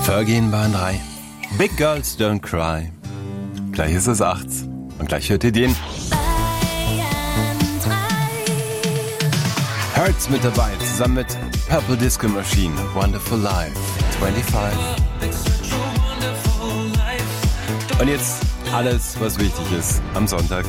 Vergehen Bahn 3. Big Girls Don't Cry. Gleich ist es 8 und gleich hört ihr den Hertz mit dabei, zusammen mit Purple Disco Machine, Wonderful Life, 25. Und jetzt alles, was wichtig ist am Sonntag.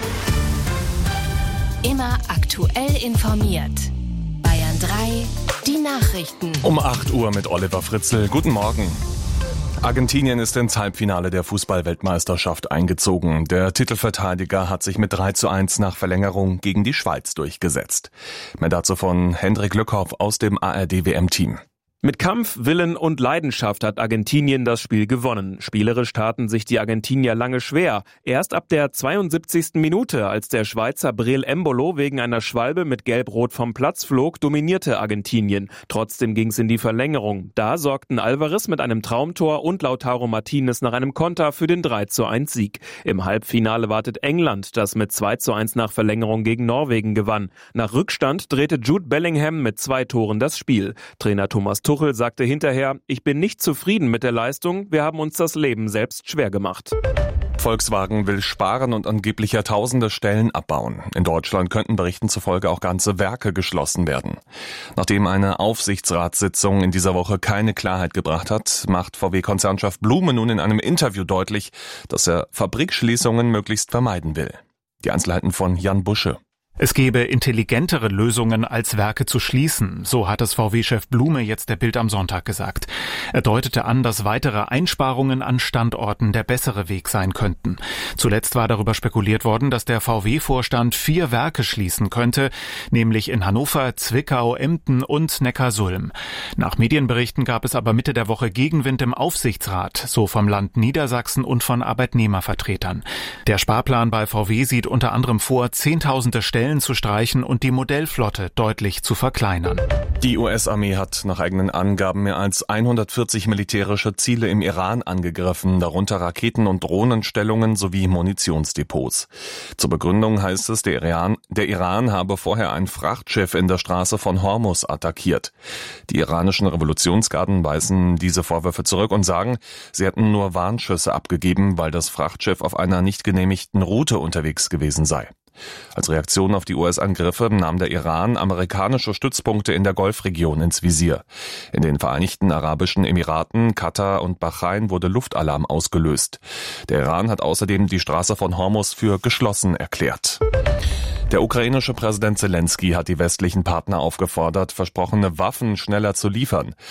Immer aktuell informiert. Bayern 3, die Nachrichten. Um 8 Uhr mit Oliver Fritzl. Guten Morgen. Argentinien ist ins Halbfinale der Fußball-Weltmeisterschaft eingezogen. Der Titelverteidiger hat sich mit 3:1 nach Verlängerung gegen die Schweiz durchgesetzt. Mehr dazu von Hendrik Lückhoff aus dem ARD-WM-Team. Mit Kampf, Willen und Leidenschaft hat Argentinien das Spiel gewonnen. Spielerisch taten sich die Argentinier lange schwer. Erst ab der 72. Minute, als der Schweizer Breel Embolo wegen einer Schwalbe mit Gelb-Rot vom Platz flog, dominierte Argentinien. Trotzdem ging es in die Verlängerung. Da sorgten Alvarez mit einem Traumtor und Lautaro Martinez nach einem Konter für den 3:1 Sieg. Im Halbfinale wartet England, das mit 2:1 nach Verlängerung gegen Norwegen gewann. Nach Rückstand drehte Jude Bellingham mit 2 Toren das Spiel. Trainer Thomas Tuchel sagte hinterher, ich bin nicht zufrieden mit der Leistung, wir haben uns das Leben selbst schwer gemacht. Volkswagen will sparen und angeblich Jahrtausende Stellen abbauen. In Deutschland könnten Berichten zufolge auch ganze Werke geschlossen werden. Nachdem eine Aufsichtsratssitzung in dieser Woche keine Klarheit gebracht hat, macht VW-Konzernchef Blume nun in einem Interview deutlich, dass er Fabrikschließungen möglichst vermeiden will. Die Einzelheiten von Jan Busche. Es gäbe intelligentere Lösungen, als Werke zu schließen, so hat es VW-Chef Blume jetzt der Bild am Sonntag gesagt. Er deutete an, dass weitere Einsparungen an Standorten der bessere Weg sein könnten. Zuletzt war darüber spekuliert worden, dass der VW-Vorstand 4 Werke schließen könnte, nämlich in Hannover, Zwickau, Emden und Neckarsulm. Nach Medienberichten gab es aber Mitte der Woche Gegenwind im Aufsichtsrat, so vom Land Niedersachsen und von Arbeitnehmervertretern. Der Sparplan bei VW sieht unter anderem vor, Zehntausende Stellen zu streichen und die Modellflotte deutlich zu verkleinern. Die US-Armee hat nach eigenen Angaben mehr als 140 militärische Ziele im Iran angegriffen, darunter Raketen- und Drohnenstellungen sowie Munitionsdepots. Zur Begründung heißt es, der Iran habe vorher ein Frachtschiff in der Straße von Hormuz attackiert. Die iranischen Revolutionsgarden weisen diese Vorwürfe zurück und sagen, sie hätten nur Warnschüsse abgegeben, weil das Frachtschiff auf einer nicht genehmigten Route unterwegs gewesen sei. Als Reaktion auf die US-Angriffe nahm der Iran amerikanische Stützpunkte in der Golfregion ins Visier. In den Vereinigten Arabischen Emiraten, Katar und Bahrain wurde Luftalarm ausgelöst. Der Iran hat außerdem die Straße von Hormuz für geschlossen erklärt. Der ukrainische Präsident Zelensky hat die westlichen Partner aufgefordert, versprochene Waffen schneller zu liefern.